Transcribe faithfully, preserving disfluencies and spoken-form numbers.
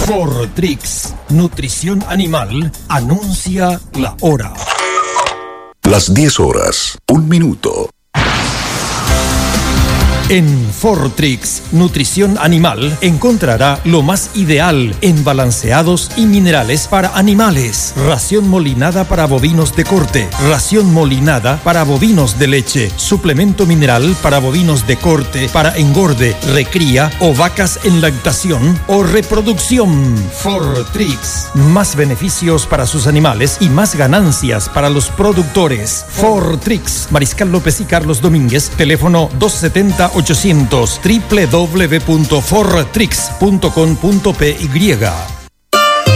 Fortrix, nutrición animal, anuncia la hora. Las diez horas, un minuto. En Fortrix, nutrición animal, encontrará lo más ideal en balanceados y minerales para animales. Ración molinada para bovinos de corte, ración molinada para bovinos de leche, suplemento mineral para bovinos de corte, para engorde, recría o vacas en lactación o reproducción. Fortrix, más beneficios para sus animales y más ganancias para los productores. Fortrix, Mariscal López y Carlos Domínguez, teléfono doscientos setenta ochocientos, doble u doble u doble u punto fortrix punto com punto p y.